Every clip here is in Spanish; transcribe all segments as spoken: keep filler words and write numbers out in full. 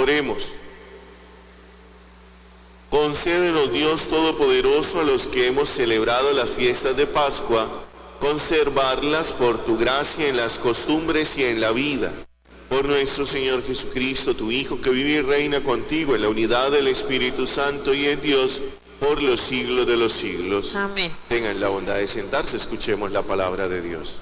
Oremos. Concédenos, Dios Todopoderoso, a los que hemos celebrado las fiestas de Pascua, conservarlas por tu gracia en las costumbres y en la vida. Por nuestro Señor Jesucristo, tu Hijo, que vive y reina contigo en la unidad del Espíritu Santo y en Dios, por los siglos de los siglos. Amén. Tengan la bondad de sentarse, escuchemos la palabra de Dios.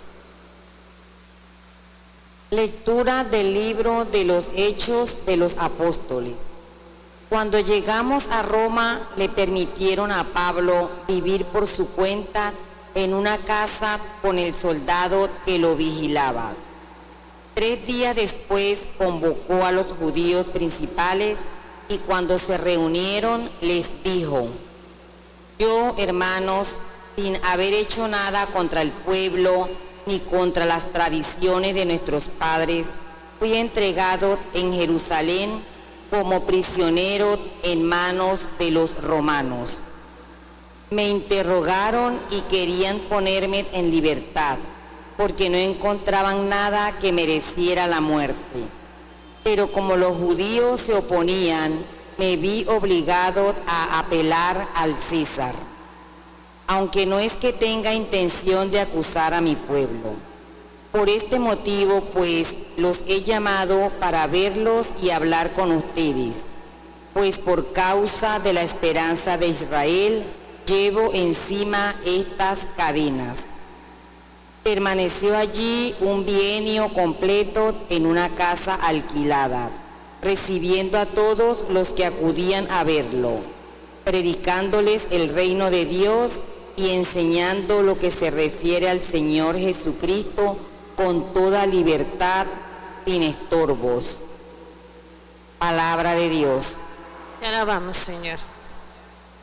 Lectura del libro de los Hechos de los Apóstoles. Cuando llegamos a Roma, le permitieron a Pablo vivir por su cuenta en una casa con el soldado que lo vigilaba. Tres días después convocó a los judíos principales y cuando se reunieron les dijo: yo, hermanos, sin haber hecho nada contra el pueblo ni contra las tradiciones de nuestros padres, fui entregado en Jerusalén como prisionero en manos de los romanos. Me interrogaron y querían ponerme en libertad, porque no encontraban nada que mereciera la muerte. Pero como los judíos se oponían, me vi obligado a apelar al César, aunque no es que tenga intención de acusar a mi pueblo. Por este motivo, pues, los he llamado para verlos y hablar con ustedes, pues por causa de la esperanza de Israel, llevo encima estas cadenas. Permaneció allí un bienio completo en una casa alquilada, recibiendo a todos los que acudían a verlo, predicándoles el reino de Dios y enseñando lo que se refiere al Señor Jesucristo con toda libertad, sin estorbos. Palabra de Dios. Te alabamos, Señor.